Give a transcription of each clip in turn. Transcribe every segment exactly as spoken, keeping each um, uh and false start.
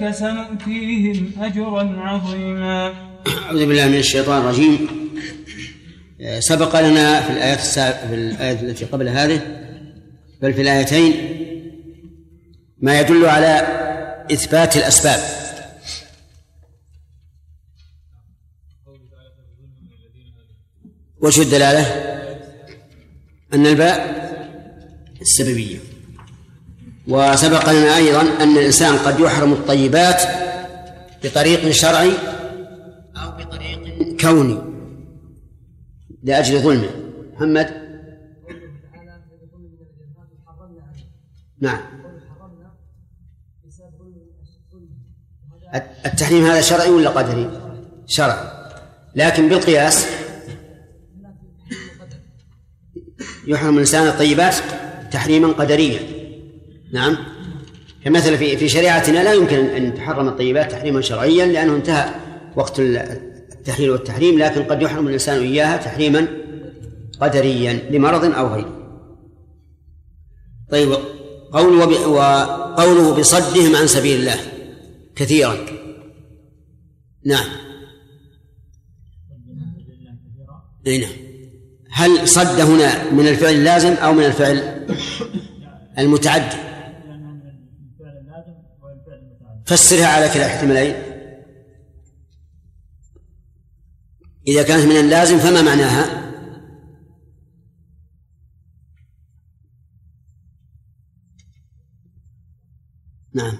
أولئك سنؤتيهم أجرا عظيما. أعوذ بالله من الشيطان الرجيم. سبق لنا في الآيات في الآية التي قبل هذه بل في الآيتين ما يدل على إثبات الأسباب. وش الدلالة؟ أن الباء السببية. وسبق لنا أيضا أن الإنسان قد يحرم الطيبات بطريق شرعي أو بطريق كوني لأجل ظلمه. محمد. نعم. التحريم هذا شرعي ولا قدري؟ شرعي، لكن بالقياس يحرم الإنسان الطيبات تحريما قدريا. نعم. كمثل في في شريعتنا لا يمكن أن تحرم الطيبات تحريما شرعيا لأنه انتهى وقت التحليل والتحريم، لكن قد يحرم الإنسان إياها تحريما قدريا لمرض أو غيره. طيب. قوله وقوله بصدهم عن سبيل الله كثيرا. نعم. نعم. هل صد هنا من الفعل اللازم أو من الفعل المتعدي؟ فسرها على كلا الاحتمالين. إذا كانت من اللازم فما معناها؟ نعم.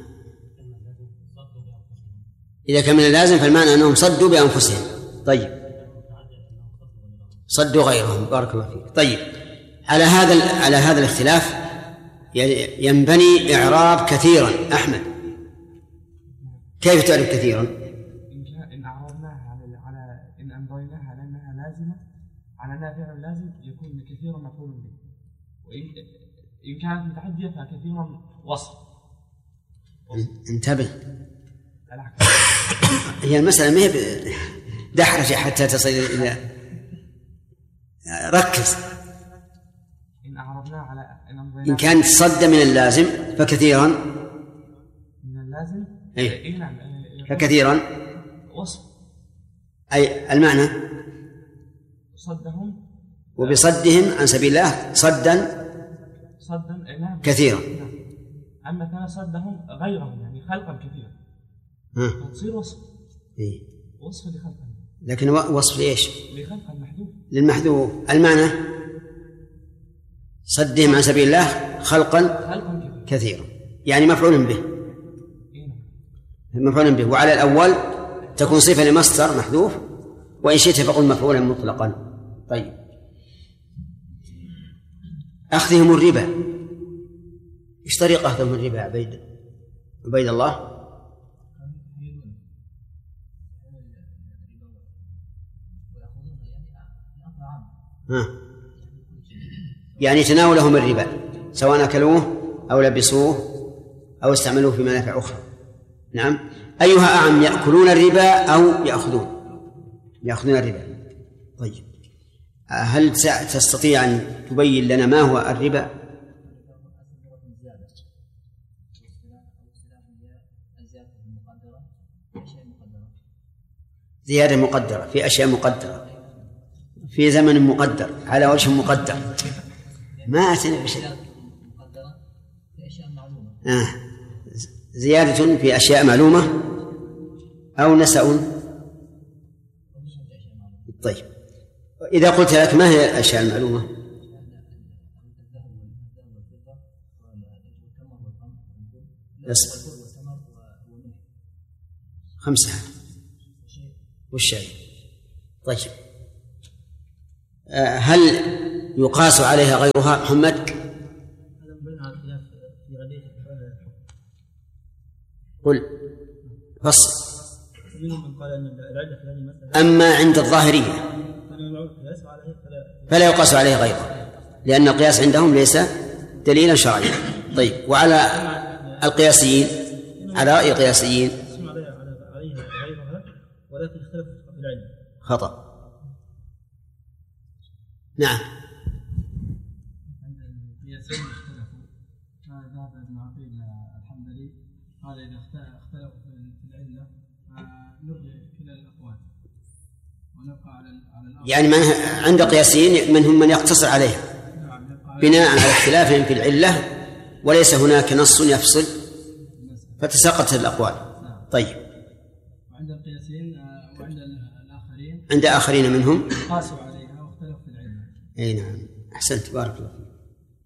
إذا كان من اللازم فالمعنى أنهم صدوا بأنفسهم. طيب. صدوا غيرهم. بارك الله فيك. طيب. على هذا على هذا الاختلاف ينبني إعراب كثيرا. أحمد، كيف تعرف كثيرا؟ إن أعرضناها على على إن أمضيناها على أنها لازمة على أنها فعل لازم يكون كثيرا مفعول به، وإن إن كانت متعدية فكثيرا وصف. انتبه. هي المسألة ما هي دحرجة حتى تصل إلى. ركز. إن أعرضنا على إن كانت صد من اللازم فكثيرا من اللازم أي نعم فكثيرا وصف. أي المعنى صدهم وبصدهم عن سبيل الله صدا صدا نعم كثيرا. أما كان صدهم غيرهم يعني خلقا كثيرا تصير وصف. إيه؟ وصف لخلقا، لكن وصف لإيش؟ لخلق المحذوف. للمحذوف. المعنى صدهم عن سبيل الله خلقا, خلقا كثيرا، يعني مفعول به. مفعول به. وعلى الأول تكون صفة لمصدر محذوف، وإن شئت فقل مفعولا مطلقا. طيب. أخذهم الربا، إيش طريقة أخذهم الربا يا عبيد عبيد الله؟ ها. يعني تناولهم الربا سواء أكلوه أو لبسوه أو استعملوه في منافع أخرى. نعم. أيها أعم، يأكلون الربا أو يأخذون يأخذون الربا؟ طيب. هل تستطيع أن تبين لنا ما هو الربا؟ زيادة مقدرة في أشياء مقدرة في زمن مقدر على وجه مقدر. ما أتنا بشيء. آه. زيادة في أشياء معلومة أو نسأ. طيب. إذا قلت لك ما هي الأشياء المعلومة؟ خمسة. والشاي. طيب. هل يقاس عليها غيرها محمد؟ قل فصل. أما عند الظاهرية فلا يقاس عليه غيره، لأن القياس عندهم ليس دليلا شرعيا. طيب. وعلى القياسيين، على رأي القياسيين خطأ. نعم. قال إذا اختلفوا في يعني من عند قياسيين منهم من يقتصر عليها بناء على اختلافهم في العلة وليس هناك نص يفصل فتساقطت الأقوال. طيب عند القياسيين وعند الآخرين عند آخرين منهم قاسوا عليها واختلفوا في العلة. أي نعم أحسنت بارك الله فيك.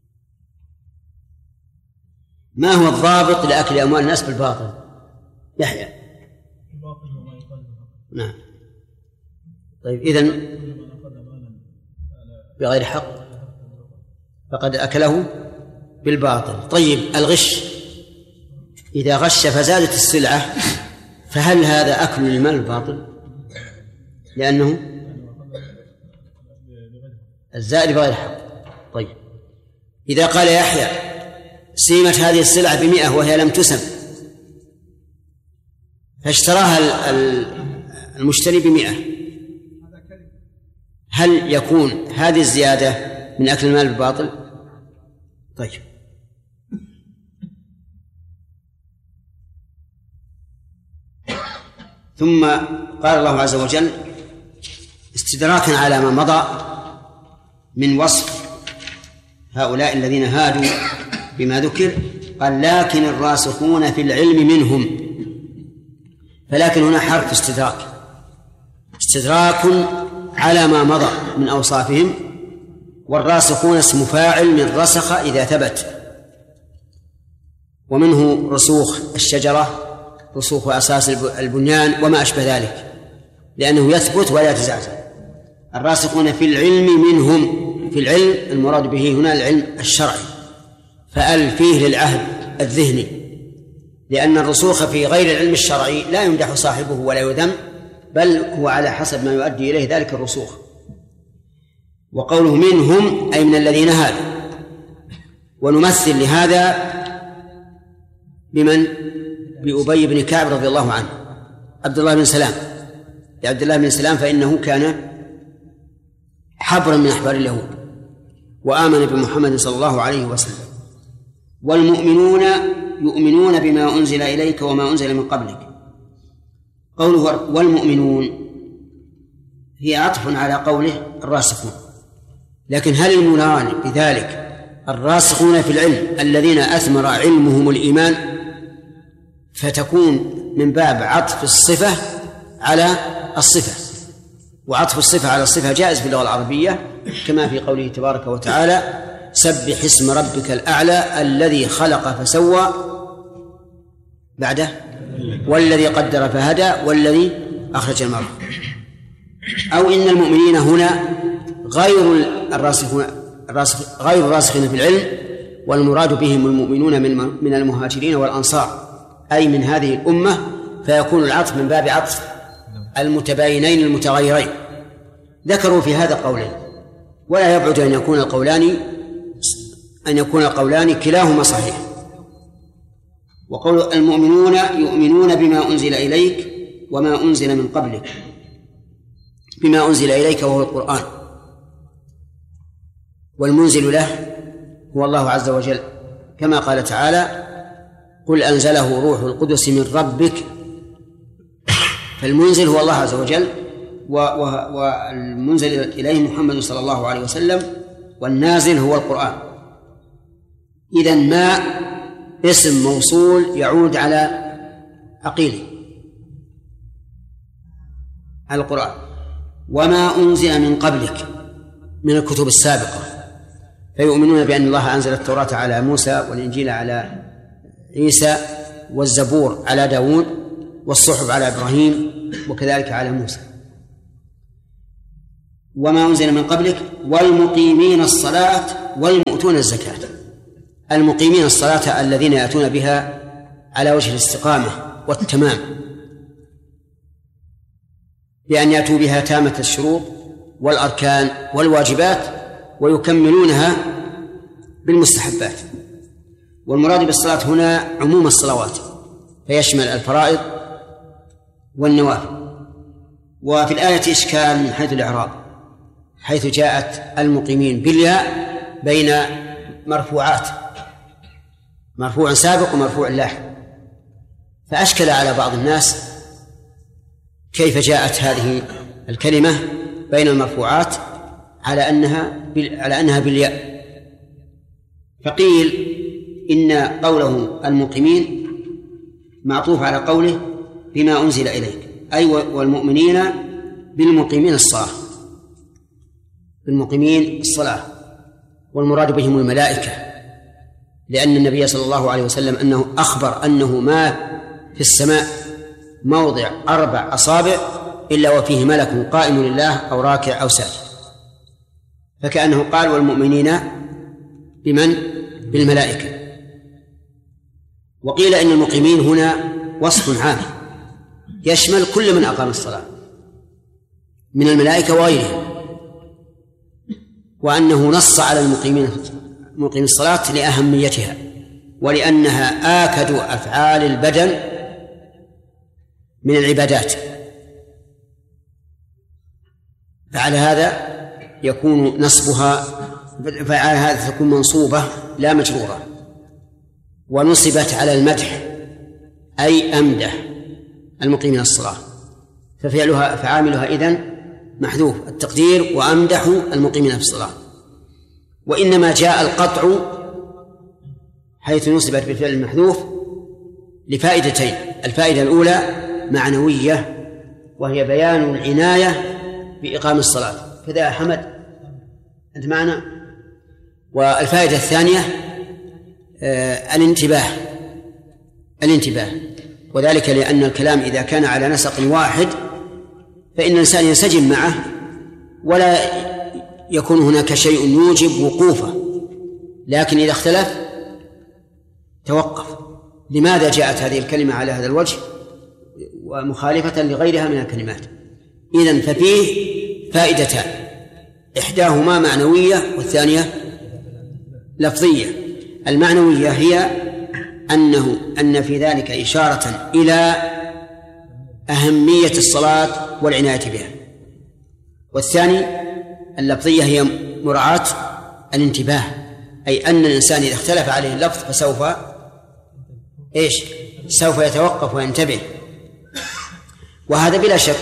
ما هو الضابط لأكل أموال الناس بالباطل؟ يحيى. الباطل هو ما يقال. نعم. طيب إذن بغير حق فقد أكله بالباطل. طيب الغش إذا غش فزادت السلعة فهل هذا أكل المال الباطل؟ لأنه الزائد بغير حق. طيب إذا قال يحيى سيمت هذه السلعة بمئة وهي لم تسم فاشتراها المشتري بمئة، هل يكون هذه الزيادة من أكل المال بالباطل؟ طيب ثم قال الله عز وجل استدراكا على ما مضى من وصف هؤلاء الذين هادوا بما ذكر، قال لكن الراسخون في العلم منهم، فلكن هنا حرف استدراك، استدراك على ما مضى من أوصافهم، والراسخون اسم فاعل من رسخ إذا ثبت، ومنه رسوخ الشجرة، رسوخ أساس البنيان وما أشبه ذلك، لأنه يثبت ولا يتزعزع. الراسخون في العلم منهم، في العلم المراد به هنا العلم الشرعي، فأل فيه للعهد الذهني، لأن الرسوخ في غير العلم الشرعي لا يمدح صاحبه ولا يذم، بل هو على حسب ما يؤدي إليه ذلك الرسوخ. وقوله منهم أي من الذين هادوا، ونمثل لهذا بمن؟ بأبي بن كعب رضي الله عنه، عبد الله بن سلام، لعبد الله بن سلام فإنه كان حبرا من أحبار اليهود وآمن بمحمد صلى الله عليه وسلم. والمؤمنون يؤمنون بما أنزل إليك وما أنزل من قبلك. قوله والمؤمنون هي عطف على قوله الراسخون، لكن هل المراد بذلك الراسخون في العلم الذين أثمر علمهم الإيمان، فتكون من باب عطف الصفة على الصفة، وعطف الصفة على الصفة جائز في اللغة العربية، كما في قوله تبارك وتعالى سبح اسم ربك الأعلى الذي خلق فسوى بعده والذي قدر فهدى والذي أخرج المرعى. أو إن المؤمنين هنا غير الراسخون الراسخ غير الراسخين في العلم، والمراد بهم المؤمنون من المهاجرين والأنصار، أي من هذه الأمة، فيكون العطف من باب عطف المتباينين المتغيرين. ذكروا في هذا قولين، ولا يبعد أن يكون القولان أن يكون القولان كلاهما صحيح. وقول المؤمنون يؤمنون بما أنزل إليك وما أنزل من قبلك، بما أنزل إليك وهو القرآن، والمنزل له هو الله عز وجل، كما قال تعالى قل أنزله روح القدس من ربك، فالمنزل هو الله عز وجل، والمنزل إليه محمد صلى الله عليه وسلم، والنازل هو القرآن. إذن ما اسم موصول يعود على عقيله على القرآن. وما أنزل من قبلك من الكتب السابقة، فيؤمنون بأن الله أنزل التوراة على موسى والإنجيل على عيسى والزبور على داود والصحف على إبراهيم وكذلك على موسى. وما أنزل من قبلك والمقيمين الصلاة والمؤتون الزكاة. المقيمين الصلاة الذين يأتون بها على وجه الاستقامة والتمام، بأن يأتوا بها تامة الشروط والأركان والواجبات ويكملونها بالمستحبات. والمراد بالصلاة هنا عموم الصلوات، فيشمل الفرائض والنوافل. وفي الآية إشكال من حيث الإعراب، حيث جاءت المقيمين بالياء بين مرفوعات، مرفوع سابق ومرفوع لاحق، فأشكل على بعض الناس كيف جاءت هذه الكلمة بين المرفوعات على أنها على أنها بالياء. فقيل إن قوله المقيمين معطوف على قوله بما أنزل إليك، أي والمؤمنين بالمقيمين الصلاة، بالمقيمين الصلاة، والمراد بهم الملائكة، لأن النبي صلى الله عليه وسلم أنه أخبر أنه ما في السماء موضع أربع أصابع إلا وفيه ملك قائم لله أو راكع أو ساجد، فكأنه قال والمؤمنين بمن؟ بالملائكة. وقيل إن المقيمين هنا وصف عام يشمل كل من أقام الصلاة من الملائكة وغيرهم، وأنه نص على المقيمين مقيم الصلاة لأهميتها ولأنها آكد أفعال البدن من العبادات، فعلى هذا يكون نصبها فعلى هذا تكون منصوبة لا مجرورة، ونصبت على المدح أي أمدح المقيمين الصلاة، ففعلها فعاملها إذن محذوف التقدير وأمدح المقيمين في الصلاة. وإنما جاء القطع حيث نصبت بالفعل المحذوف لفائدتين: الفائدة الأولى معنوية وهي بيان العناية بإقام الصلاة، كذا يا حمد أنت معنا. والفائدة الثانية آه الانتباه الانتباه وذلك لأن الكلام إذا كان على نسق واحد فإن الإنسان ينسجم معه ولا يكون هناك شيء يوجب وقوفه، لكن إذا اختلف توقف. لماذا جاءت هذه الكلمة على هذا الوجه ومخالفة لغيرها من الكلمات؟ إذن ففيه فائدتان، إحداهما معنوية والثانية لفظية. المعنوية هي أنه أن في ذلك إشارة إلى أهمية الصلاة والعناية بها، والثاني اللفظية هي مراعاة الانتباه، أي أن الإنسان إذا اختلف عليه اللفظ فسوف إيش؟ سوف يتوقف وينتبه. وهذا بلا شك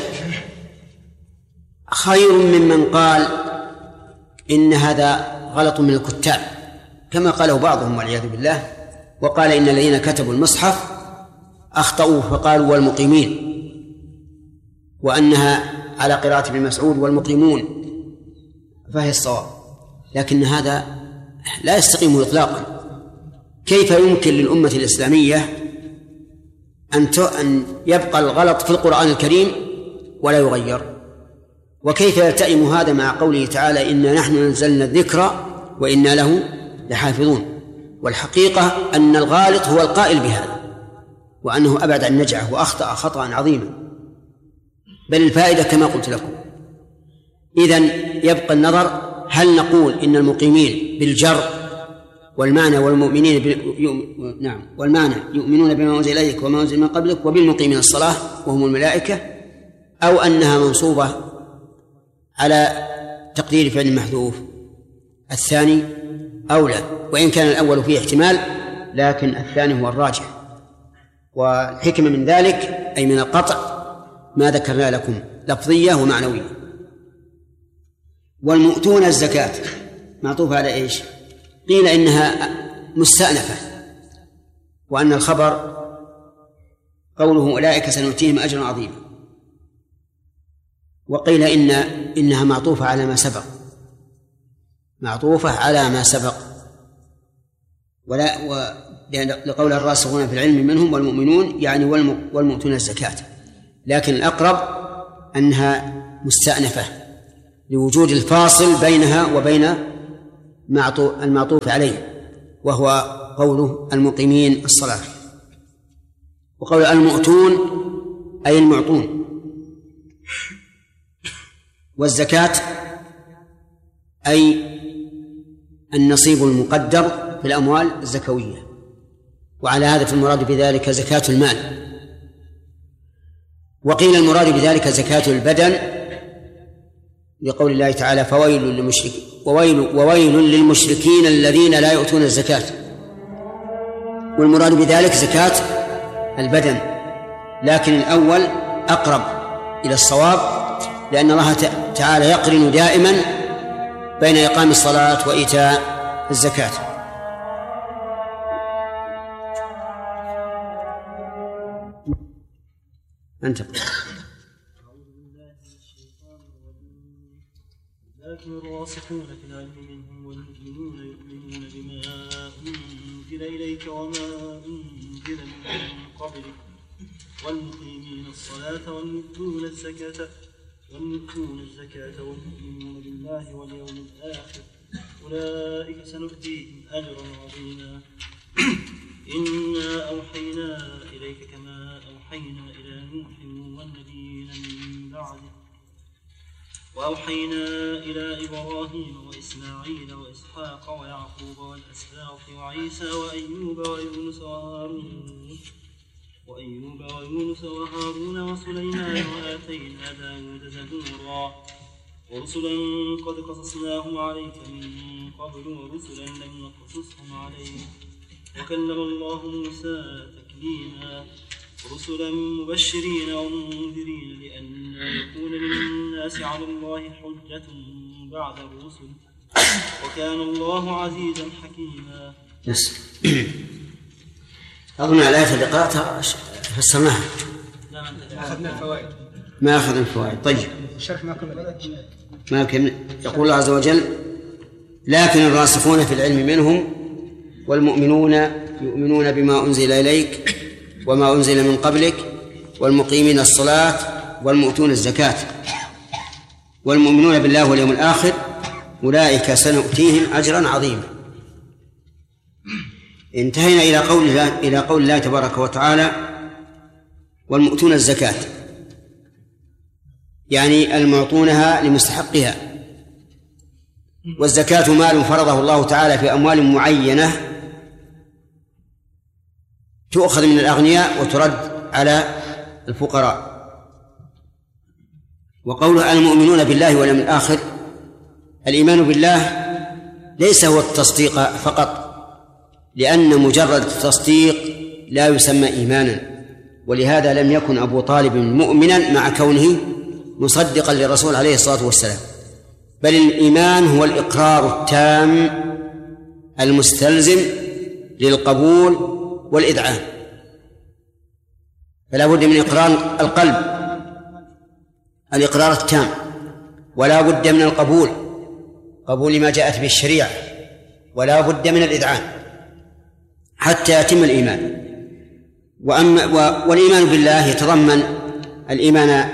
خير ممن قال إن هذا غلط من الكتاب كما قاله بعضهم والعياذ بالله، وقال إن الذين كتبوا المصحف أخطأوا فقالوا والمقيمين، وأنها على قراءة ابن مسعود والمقيمون، فهي الصواب. لكن هذا لا يستقيم إطلاقا. كيف يمكن للأمة الإسلامية أن يبقى الغلط في القرآن الكريم ولا يغير؟ وكيف يلتئم هذا مع قوله تعالى إنا نحن نزلنا الذكر وإنا له لحافظون؟ والحقيقة أن الغالط هو القائل بهذا، وأنه أبعد عن نجعه وأخطأ خطأ عظيما، بل الفائدة كما قلت لكم. إذن يبقى النظر هل نقول إن المقيمين بالجر والمعنى والمؤمنين بال... يؤم... نعم والمعنى يؤمنون بما أنزل إليك وما أنزل من قبلك وبالمقيمين الصلاة وهم الملائكة، أو أنها منصوبة على تقدير فعل محذوف؟ الثاني أولى، وإن كان الأول فيه احتمال لكن الثاني هو الراجح. والحكمة من ذلك أي من القطع ما ذكرنا لكم لفظية ومعنوية. والمؤتون الزكاة معطوف على إيش؟ قيل إنها مستأنفة، وأن الخبر قوله أولئك سنؤتيهم أجرا عظيما، وقيل إن إنها معطوفة على ما سبق، معطوفة على ما سبق، ولا و... لقول الراسخون في العلم منهم والمؤمنون يعني والمؤتون الزكاة، لكن الأقرب أنها مستأنفة لوجود الفاصل بينها وبين المعطوف عليه، وهو قوله المقيمين الصلاة. وقول المؤتون أي المعطون، والزكاة أي النصيب المقدر في الأموال الزكوية، وعلى هذا فالمراد بذلك زكاة المال. وقيل المراد بذلك زكاة البدن لقول الله تعالى فويل للمشركين وويل, وويل للمشركين الذين لا يؤتون الزكاة، والمراد بذلك زكاة البدن، لكن الأول أقرب إلى الصواب، لأن الله تعالى يقرن دائما بين إقام الصلاة وإيتاء الزكاة. أنت لكن الراسخون في العلم منهم والمؤمنون يؤمنون بما أنزل إليك وما أنزل من قبلك والمقيمين الصلاة والمؤتون الزكاة والمؤتون الزكاة والمؤمنون بالله واليوم الآخر أولئك سنؤتيهم أجرا عظيما. إنا أوحينا إليك كما أوحينا إلى نوح والنبيين من بعده وأوحينا إلى إبراهيم وإسماعيل وإسحاق ويعقوب والأسباط وعيسى وأيوب ويونس وهارون وأيوب ويونس وهارون وسليمان وآتينا داود زبورا ورسلا قد قصصناهم عليك من قبل ورسلا لم نقصصهم عليك وكلم الله موسى تكليما رسلا مبشرين ومنذرين لئلا يكون للناس على الله حجة بعد الرسل وكان الله عزيزا حكيما. يس. أظن الآية اللي قرأتها فسرناها. أخذنا الفوائد. ما أخذنا الفوائد. طيب. الشرح ما كمل. ما كمل. يقول الله عز وجل: لكن الراسخون في العلم منهم والمؤمنون يؤمنون بما أنزل إليك وما أنزل من قبلك والمقيمين الصلاة والمؤتون الزكاة والمؤمنون بالله واليوم الآخر أولئك سنؤتيهم أجرا عظيما. انتهينا إلى قول الله إلى قول الله تبارك وتعالى: والمؤتون الزكاة، يعني المعطونها لمستحقها. والزكاة مال فرضه الله تعالى في أموال معينة تؤخذ من الأغنياء وترد على الفقراء. وقوله المؤمنون بالله واليوم الآخر، الإيمان بالله ليس هو التصديق فقط، لأن مجرد التصديق لا يسمى إيمانا، ولهذا لم يكن أبو طالب مؤمنا مع كونه مصدقا للرسول عليه الصلاة والسلام، بل الإيمان هو الإقرار التام المستلزم للقبول والإذعان. فلا بد من إقرار القلب، الإقرار التام، ولا بد من القبول، قبول ما جاءت به الشريعة، ولا بد من الإذعان حتى يتم الإيمان. وأما والإيمان بالله يتضمن الإيمان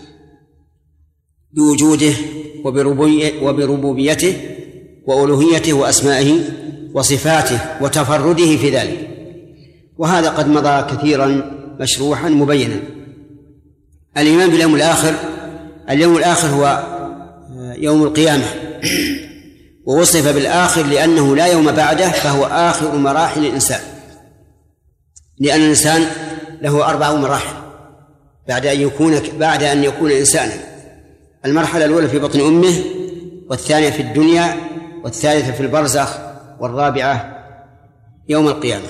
بوجوده وبربوبيته وألوهيته وأسمائه وصفاته وتفرده في ذلك، وهذا قد مضى كثيرا مشروحا مبينا. الإيمان باليوم الآخر، اليوم الآخر هو يوم القيامة، ووصف بالآخر لأنه لا يوم بعده، فهو آخر مراحل الإنسان، لأن الإنسان له أربع مراحل بعد أن يكون بعد أن يكون إنسانا. المرحلة الأولى في بطن أمه، والثانية في الدنيا، والثالثة في البرزخ، والرابعة يوم القيامة.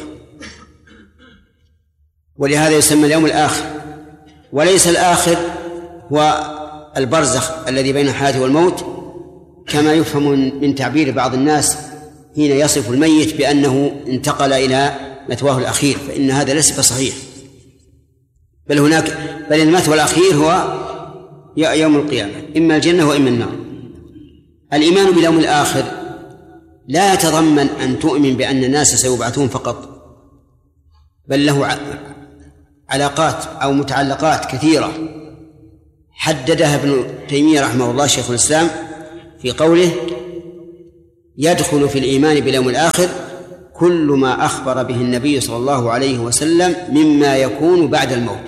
ولهذا يسمى اليوم الآخر، وليس الآخر هو البرزخ الذي بين الحياة والموت كما يفهم من تعبير بعض الناس حين يصف الميت بأنه انتقل إلى مثواه الأخير، فإن هذا ليس بصحيح، بل هناك بل المثوى الأخير هو يوم القيامة، إما الجنة وإما النار. الإيمان باليوم الآخر لا يتضمن أن تؤمن بأن الناس سيبعثون فقط، بل له علاقات أو متعلقات كثيرة حددها ابن تيمية رحمه الله شيخ الإسلام في قوله: يدخل في الإيمان باليوم الآخر كل ما أخبر به النبي صلى الله عليه وسلم مما يكون بعد الموت،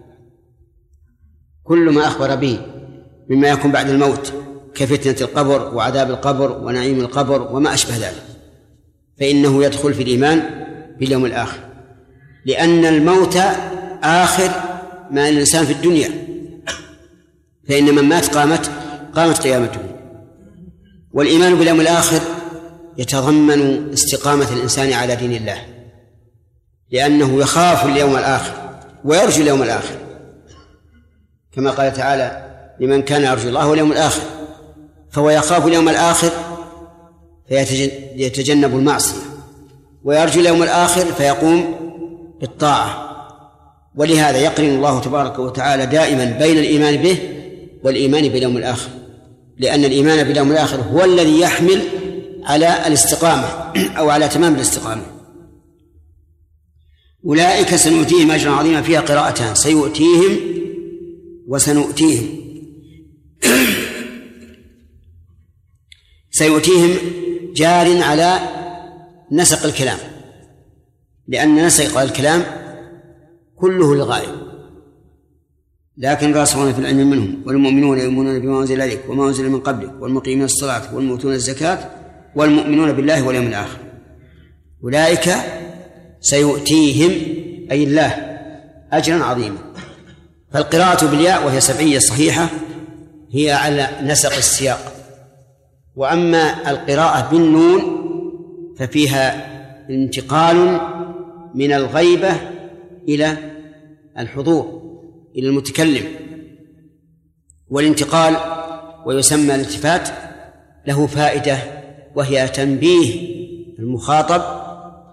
كل ما أخبر به مما يكون بعد الموت كفتنة القبر وعذاب القبر ونعيم القبر وما أشبه ذلك، فإنه يدخل في الإيمان باليوم الآخر، لأن الموت آخر ما الإنسان في الدنيا، فإن من مات قامت قامت قيامته. والإيمان باليوم الآخر يتضمن استقامة الإنسان على دين الله، لأنه يخاف اليوم الآخر ويرجو اليوم الآخر، كما قال تعالى: لمن كان يرجو الله واليوم الآخر. فهو يخاف اليوم الآخر فيتجنب المعصية، ويرجو اليوم الآخر فيقوم بالطاعة. ولهذا يقرن الله تبارك وتعالى دائما بين الإيمان به والإيمان باليوم الآخر، لأن الإيمان باليوم الآخر هو الذي يحمل على الاستقامة أو على تمام الاستقامة. أولئك سنؤتيهم أجرا عظيما، فيها قراءتان، سيؤتيهم وسنؤتيهم. سيؤتيهم جار على نسق الكلام، لأن نسق الكلام كله الغائب، لكن الراسخون في العلم منهم والمؤمنون يؤمنون بما أنزل إليك وما أنزل من قبلك والمقيمين الصلاة والمؤتون الزكاة والمؤمنون بالله واليوم الآخر. أولئك سيؤتيهم أي الله أجرا عظيما. فالقراءة بالياء وهي سبعية صحيحة هي على نسق السياق، وأما القراءة بالنون ففيها انتقال من الغيبة إلى الحضور إلى المتكلم، والانتقال ويسمى الالتفات له فائدة، وهي تنبيه المخاطب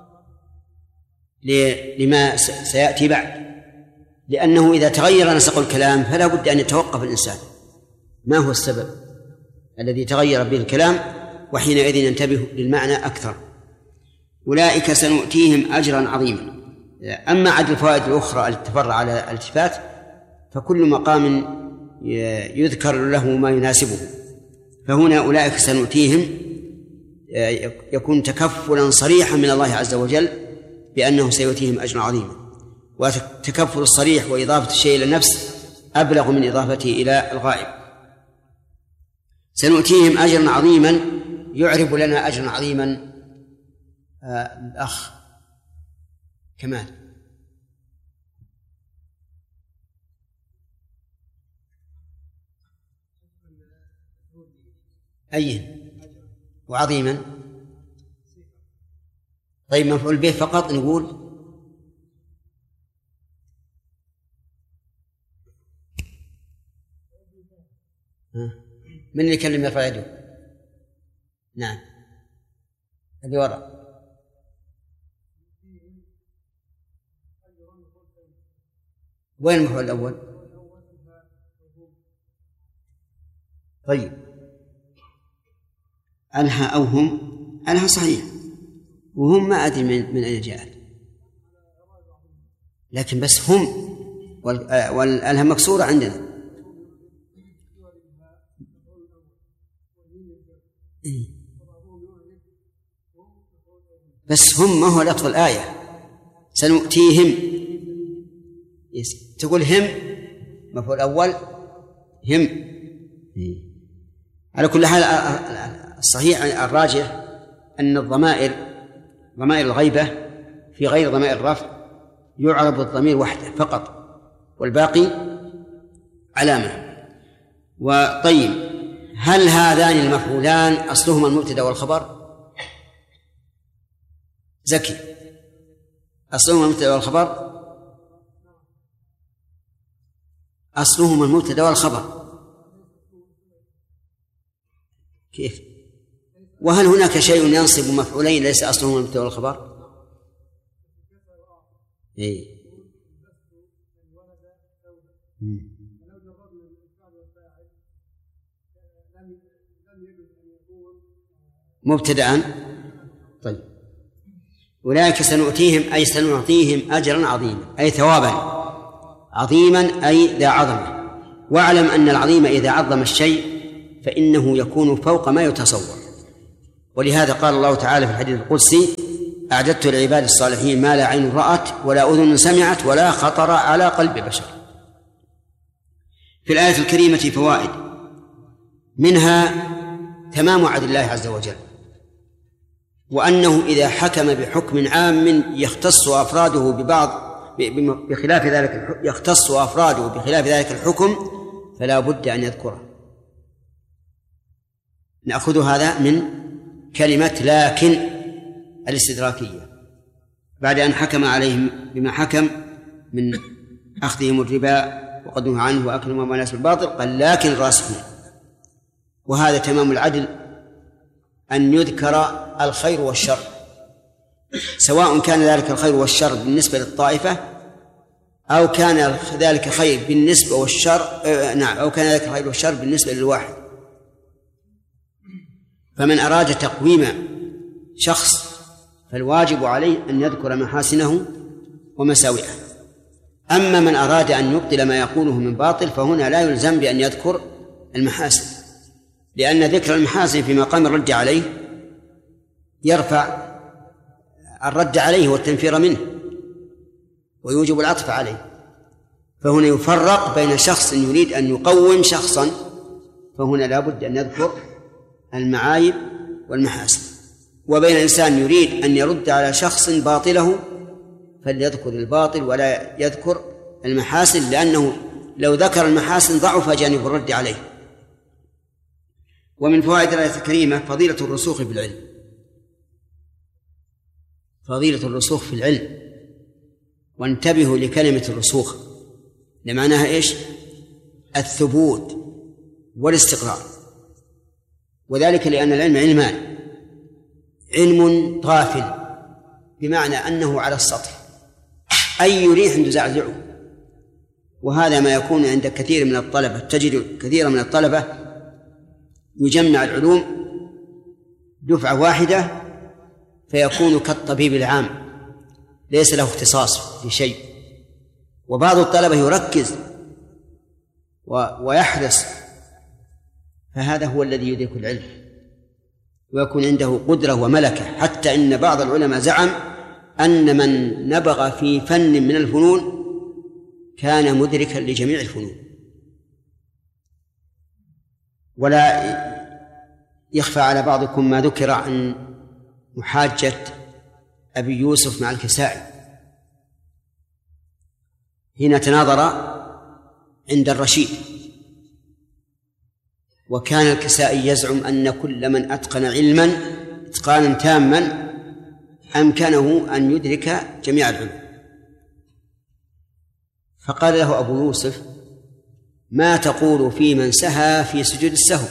لما سيأتي بعد، لأنه إذا تغير نسق الكلام فلا بد أن يتوقف الإنسان ما هو السبب الذي تغير به الكلام، وحينئذ ينتبه للمعنى أكثر. أولئك سنؤتيهم أجرا عظيما. أما عد الفوائد الأخرى التي تفرع على الالتفات فكل مقام يذكر له ما يناسبه، فهنا أولئك سنؤتيهم يكون تكفلا صريحا من الله عز وجل بأنه سيؤتيهم أجرا عظيما، والتكفل الصريح وإضافة الشيء إلى النفس أبلغ من إضافته إلى الغائب. سنؤتيهم أجرا عظيما، يعرب لنا أجرا عظيما الأخ كمال. أيه وعظيما؟ طيب مفعول به فقط نقول من اللي يكلم يرفع يده؟ نعم اللي وراء. وين المفعول الأول؟ طيب أنها أو هم، أنها صحيح، وهم ما أدري من, من أين جاءت، لكن بس هم والألها مكسورة عندنا. بس هم ما هو لفظ الآية. سنؤتيهم تقول هم مفعول أول هم. على كل حال الصحيح الراجح أن الضمائر ضمائر الغيبة في غير ضمائر الرفع يعرب الضمير وحده فقط والباقي علامة. وطيب هل هذان المفعولان أصلهما المبتدأ والخبر؟ زكي أصلهما المبتدأ والخبر؟ أصلهما المبتدأ والخبر. كيف؟ وهل هناك شيء ينصب مفعولين ليس أصلهما المبتدأ والخبر؟ إيه. مبتدأ. طيب أولئك سنؤتيهم أي سنعطيهم أجرا عظيما أي ثوابا عظيما أي ذا عظمة. واعلم أن العظيم إذا عظم الشيء فإنه يكون فوق ما يتصور، ولهذا قال الله تعالى في الحديث القدسي أعددت لعباد الصالحين ما لا عين رأت ولا أذن سمعت ولا خطر على قلب بشر. في الآية الكريمة فوائد، منها تمام وعد الله عز وجل، وأنه إذا حكم بحكم عام يختص أفراده ببعض بخلاف ذلك يختص أفراده بخلاف ذلك الحكم فلا بد أن يذكره. نأخذ هذا من كلمة لكن الاستدراكية، بعد أن حكم عليهم بما حكم من أخذهم الربا وقد نهوا عنه وأكلهم أموال الناس بالباطل قال لكن الراسخون. وهذا تمام العدل أن يذكر الخير والشر، سواء كان ذلك الخير والشر بالنسبة للطائفة أو كان ذلك خير بالنسبة والشر آه نعم أو كان ذلك الخير والشر بالنسبة للواحد. فمن أراد تقويم شخص فالواجب عليه أن يذكر محاسنه ومساوئه. أما من أراد أن يبطل ما يقوله من باطل فهنا لا يلزم بأن يذكر المحاسن، لأن ذكر المحاسن في مقام الرد عليه يرفع الرد عليه والتنفير منه ويوجب العطف عليه. فهنا يفرق بين شخص يريد أن يقوم شخصا، فهنا لا بد أن يذكر المعايب والمحاسن، وبين إنسان يريد أن يرد على شخص باطله فليذكر الباطل ولا يذكر المحاسن، لأنه لو ذكر المحاسن ضعف جانب الرد عليه. ومن فوائد الآية الكريمة فضيلة الرسوخ في العلم، فضيلة الرسوخ في العلم. وانتبهوا لكلمة الرسوخ لمعناها إيش؟ الثبوت والاستقرار، وذلك لأن العلم علمان: علم طافل بمعنى أنه على السطح أي ريح تزعزعه، وهذا ما يكون عند كثير من الطلبة. تجد كثير من الطلبة يجمع العلوم دفعة واحدة فيكون كالطبيب العام ليس له اختصاص في شيء، وبعض الطلبة يركز ويحرص، فهذا هو الذي يدرك العلم ويكون عنده قدرة وملكة. حتى إن بعض العلماء زعم أن من نبغ في فن من الفنون كان مدركا لجميع الفنون. ولا يخفى على بعضكم ما ذكر عن محاجة أبي يوسف مع الكسائي حين تناظر عند الرشيد، وكان الكسائي يزعم أن كل من أتقن علما إتقانا تاما أمكنه أن يدرك جميع العلوم. فقال له أبو يوسف: ما تقول في من سهى في سجود السهو؟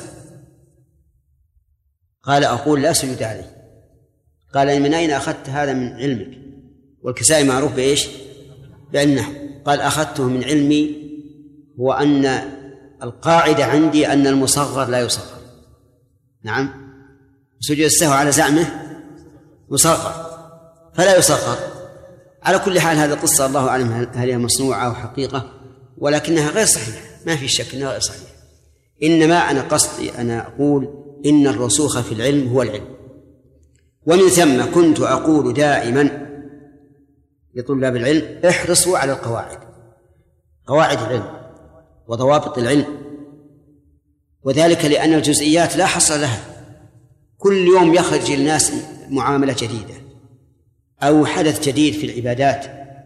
قال: أقول لا سجود عليه. قال: من أين أخذت هذا من علمك؟ والكسائي معروف بإيش؟ بعلم النحو. قال: أخذته من علمي، هو أن القاعدة عندي أن المصغر لا يصغر. نعم، سجود السهو على زعمه مصغر فلا يصغر. على كل حال هذه قصة الله أعلم هل هي مصنوعة أو حقيقة، ولكنها غير صحيحة، ما في شك أنها غير صحيحة. إنما أنا قصدي أنا أقول إن الرسوخ في العلم هو العلم. ومن ثم كنت أقول دائما لطلاب العلم: احرصوا على القواعد، قواعد العلم وضوابط العلم، وذلك لأن الجزئيات لا حصر لها. كل يوم يخرج الناس معاملة جديدة أو حدث جديد في العبادات،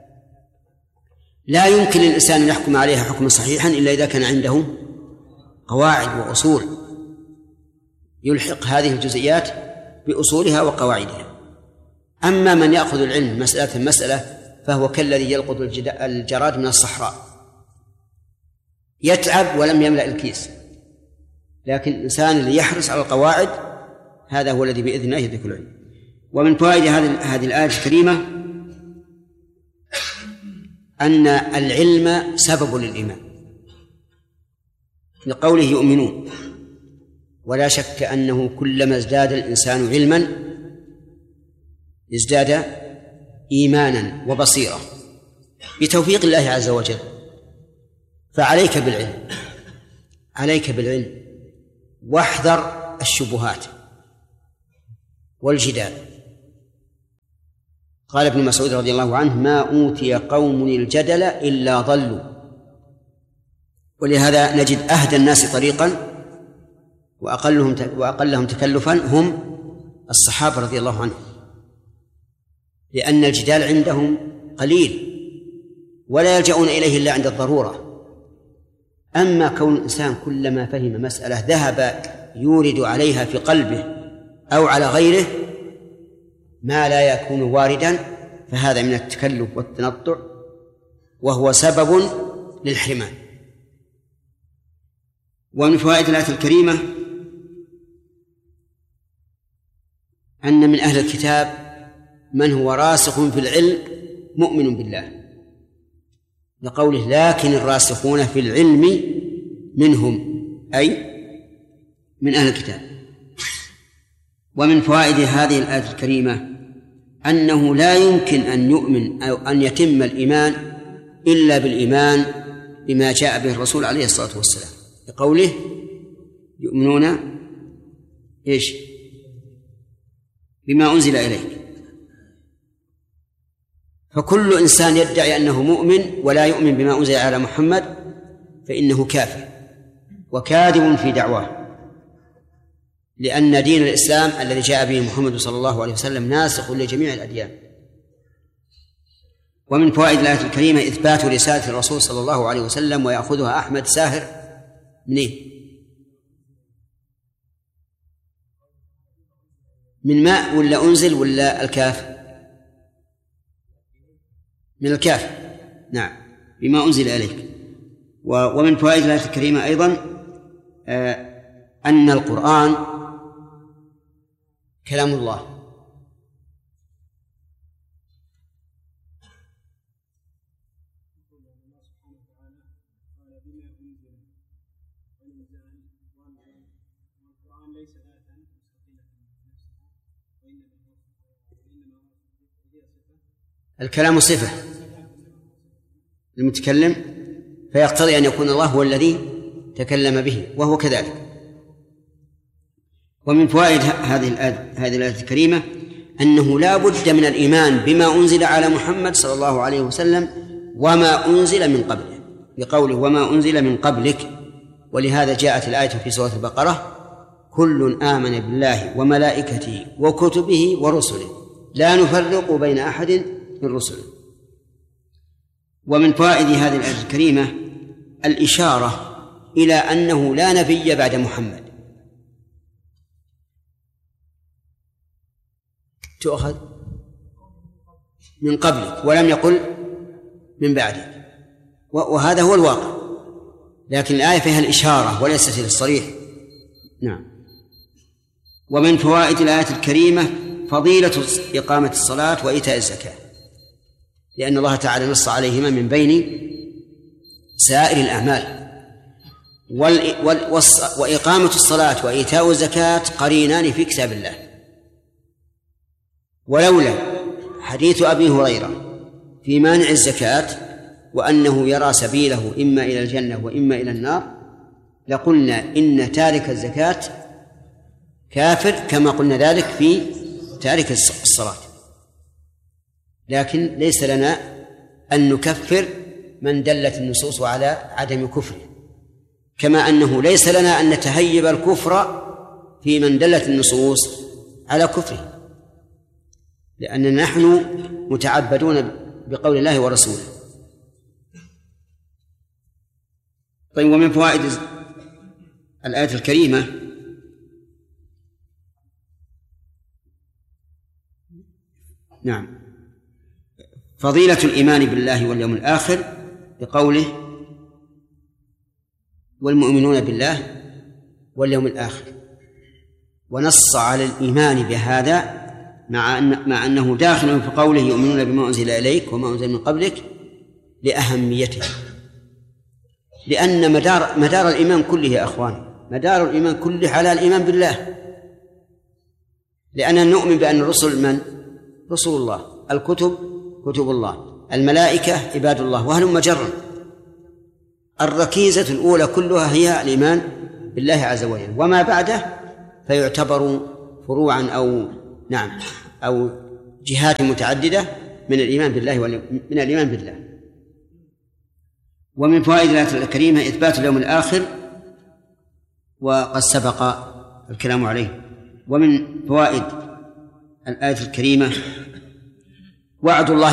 لا يمكن للإنسان أن يحكم عليها حكما صحيحا إلا إذا كان عنده قواعد وأصول يلحق هذه الجزئيات بأصولها وقواعدها. أما من يأخذ العلم مسألة مسألة فهو كالذي يلقط الجراد من الصحراء، يتعب ولم يملأ الكيس. لكن الإنسان اللي يحرص على القواعد هذا هو الذي بإذن الله يدرك العلم. ومن فوائد هذه الآية الكريمة أن العلم سبب للإيمان، لقوله يؤمنون. ولا شك أنه كلما ازداد الإنسان علما ازداد إيمانا وبصيرة بتوفيق الله عز وجل. فعليك بالعلم، عليك بالعلم، واحذر الشبهات والجدال. قال ابن مسعود رضي الله عنه: ما أوتي قوم الجدل إلا ضلوا. ولهذا نجد أهدى الناس طريقا وأقلهم وأقلهم تكلفا هم الصحابة رضي الله عنهم، لأن الجدال عندهم قليل ولا يلجؤون إليه إلا عند الضرورة. أما كون الإنسان كلما فهم مسألة ذهب يورد عليها في قلبه أو على غيره ما لا يكون واردا، فهذا من التكلف والتنطع، وهو سبب للحرمان. ومن فوائد الآية الكريمة أن من أهل الكتاب من هو راسخ في العلم مؤمن بالله، لقوله لكن الراسخون في العلم منهم، أي من أهل الكتاب. ومن فوائد هذه الآية الكريمة أنه لا يمكن أن يؤمن أو أن يتم الإيمان إلا بالإيمان بما جاء به الرسول عليه الصلاة والسلام، لقوله يؤمنون إيش؟ بما أنزل إليك. فكل إنسان يدعي أنه مؤمن ولا يؤمن بما أنزل على محمد فإنه كافر وكاذب في دعواه، لأن دين الإسلام الذي جاء به محمد صلى الله عليه وسلم ناسخ لجميع الأديان. ومن فوائد الآية الكريمة إثبات رسالة الرسول صلى الله عليه وسلم، ويأخذها أحمد ساهر منين؟ من ماء ولا أنزل ولا الكاف؟ من الكاف، نعم، بما أنزل إليك. ومن فوائد الآية الكريمة أيضا أن القرآن كلام الله، الكلام صفة المتكلم، فيقتضي أن يكون الله هو الذي تكلم به، وهو كذلك. ومن فوائد هذه الآية هذه الآية الكريمة أنه لا بد من الإيمان بما أنزل على محمد صلى الله عليه وسلم وما أنزل من قبله، بقوله وما أنزل من قبلك. ولهذا جاءت الآية في سورة البقرة كل آمن بالله وملائكته وكتبه ورسله لا نفرق بين أحد من رسله. ومن فوائد هذه الآية الكريمة الإشارة إلى أنه لا نبي بعد محمد، تؤخذ من قبلك ولم يقل من بعدك، وهذا هو الواقع، لكن الآية فيها الإشارة وليست الصريح. نعم. ومن فوائد الآية الكريمة فضيلة إقامة الصلاة وإيتاء الزكاة، لأن الله تعالى نص عليهما من بين سائر الأعمال. وإقامة الصلاة وإيتاء الزكاة قرينان في كتاب الله، ولولا حديث أبي هريرة في مانع الزكاة وأنه يرى سبيله إما إلى الجنة وإما إلى النار لقلنا إن تارك الزكاة كافر، كما قلنا ذلك في تارك الصلاة. لكن ليس لنا أن نكفر من دلت النصوص على عدم كفره، كما أنه ليس لنا أن نتهيب الكفر في من دلت النصوص على كفره، لأننا نحن متعبدون بقول الله ورسوله. طيب، ومن فوائد الآية الكريمة نعم فضيلة الإيمان بالله واليوم الآخر، بقوله والمؤمنون بالله واليوم الآخر، ونص على الإيمان بهذا مع أن مع أنه داخل في قوله يؤمنون بما أنزل إليك وما أنزل من قبلك لأهميته، لأن مدار مدار الإيمان كله يا أخوان، مدار الإيمان كله على الإيمان بالله، لأننا نؤمن بأن الرسل من رسول الله، الكتب كتب الله، الملائكة عباد الله، وهلم جرا. الركيزة الأولى كلها هي الإيمان بالله عز وجل، وما بعده فيعتبر فروعا أو نعم أو جهات متعددة من الإيمان بالله من الإيمان بالله. ومن فوائد الآية الكريمة إثبات اليوم الآخر، وقد سبق الكلام عليه. ومن فوائد الآية الكريمة وعد الله